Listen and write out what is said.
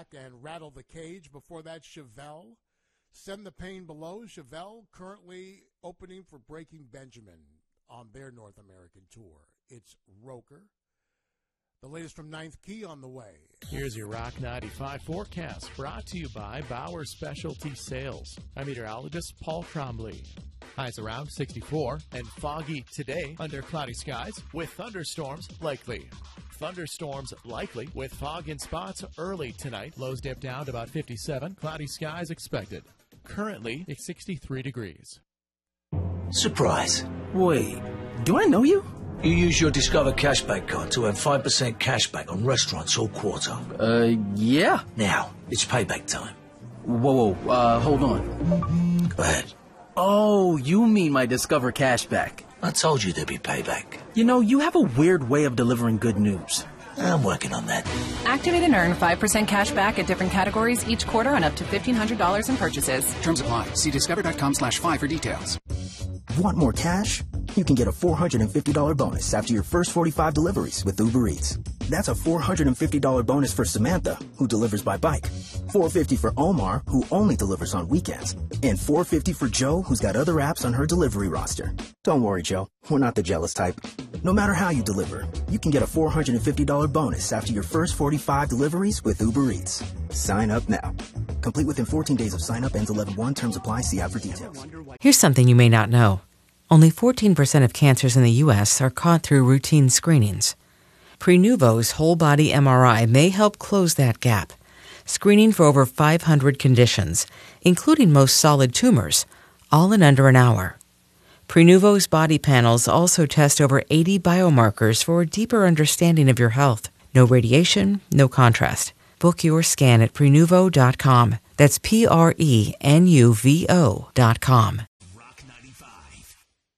Back and Rattle the Cage. Before that, Chevelle, Send the Pain Below. Chevelle currently opening for Breaking Benjamin on their North American tour. It's Roker. The latest from Ninth Key on the way. Here's your Rock 95 forecast, brought to you by Bauer Specialty Sales. I'm meteorologist Paul Trombley. Highs around 64 and foggy today under cloudy skies with thunderstorms likely. Thunderstorms likely with fog in spots early tonight. Lows dip down to about 57. Cloudy skies expected. Currently, it's 63 degrees. Surprise. Wait, do I know you? You use your Discover Cashback card to earn 5% cashback on restaurants all quarter. Yeah. Now, it's payback time. Whoa, hold on. Go ahead. Oh, you mean my Discover Cashback. I told you there'd be payback. You know, you have a weird way of delivering good news. I'm working on that. Activate and earn 5% cash back at different categories each quarter on up to $1,500 in purchases. Terms apply. See discover.com/5 for details. Want more cash? You can get a $450 bonus after your first 45 deliveries with Uber Eats. That's a $450 bonus for Samantha, who delivers by bike. $450 for Omar, who only delivers on weekends. And $450 for Joe, who's got other apps on her delivery roster. Don't worry, Joe. We're not the jealous type. No matter how you deliver, you can get a $450 bonus after your first 45 deliveries with Uber Eats. Sign up now. Complete within 14 days of sign up. Ends 11/1. Terms apply. See app for details. Here's something you may not know. Only 14% of cancers in the U.S. are caught through routine screenings. Prenuvo's whole-body MRI may help close that gap, screening for over 500 conditions, including most solid tumors, all in under an hour. Prenuvo's body panels also test over 80 biomarkers for a deeper understanding of your health. No radiation, no contrast. Book your scan at Prenuvo.com. That's Prenuvo.com.